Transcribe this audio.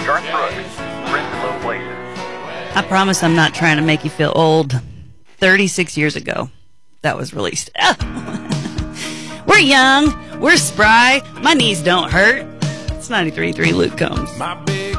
Garth Brooks, Friends in Low Places. I promise I'm not trying to make you feel old. 36 years ago, that was released. We're young. We're spry. My knees don't hurt. It's 93.3 Luke Combs.